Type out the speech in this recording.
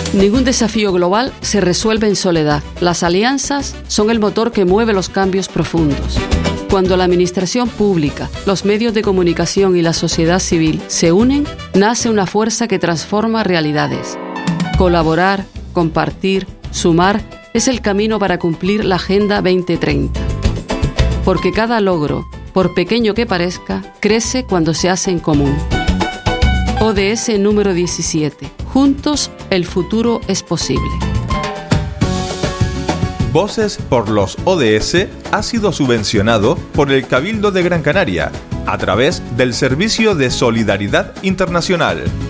Ningún desafío global se resuelve en soledad. Las alianzas son el motor que mueve los cambios profundos. Cuando la administración pública, los medios de comunicación y la sociedad civil se unen, nace una fuerza que transforma realidades. Colaborar, compartir, sumar es el camino para cumplir la Agenda 2030. Porque cada logro, por pequeño que parezca, crece cuando se hace en común. ODS número 17. Juntos, el futuro es posible. Voces por los ODS ha sido subvencionado por el Cabildo de Gran Canaria a través del Servicio de Solidaridad Internacional.